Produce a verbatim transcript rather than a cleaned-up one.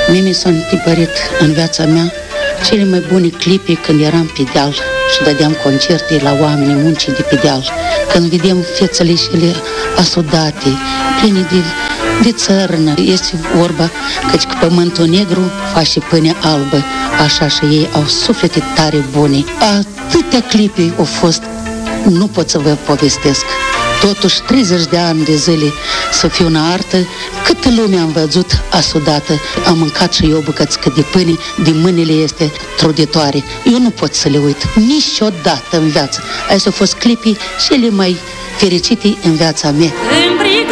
Mie mi s-a întipărit în viața mea cele mai bune clipe când eram pe deal și dădeam concerte la oamenii muncii de pe deal. Când vedem fețele cele asudate, pline de, de țărână. Este vorba căci că pământul negru face pâine albă, așa și ei au suflete tare bune. Atâtea clipe au fost, nu pot să vă povestesc. Totuși, treizeci de ani de zile să fiu în artă, câtă lume am văzut asudată. Am mâncat și eu bucățică de pâine, de mâinile este truditoare. Eu nu pot să le uit niciodată în viață. Astea au fost clipii cele mai fericite în viața mea.